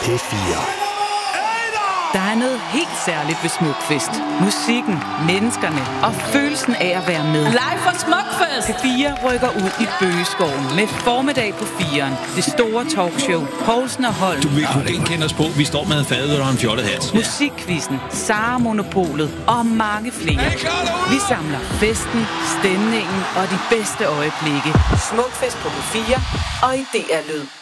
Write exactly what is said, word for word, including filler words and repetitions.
P fire. Der er noget helt særligt ved Smukfest. Musikken, menneskerne og følelsen af at være med. Live fra Smukfest! P fire rykker ud i Bøgeskoven med formiddag på firen. Det store talkshow. Poulsen og Holm. Du vil kunne genkende os på. Vi står med en fadøl og en fjollet hat. Musikquizzen, Sara Monopolet og mange flere. Vi samler festen, stemningen og de bedste øjeblikke. Smukfest på P fire og i D R Lyd.